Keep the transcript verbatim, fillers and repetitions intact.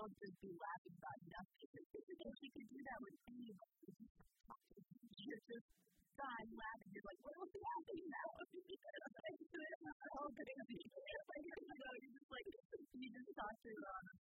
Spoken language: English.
will just be laughing about nothing. And she could do that with anybody. You're just dying laughing. You're like, what was happening now? Oh, crazy. Like, you know, you just like, you just talk to her on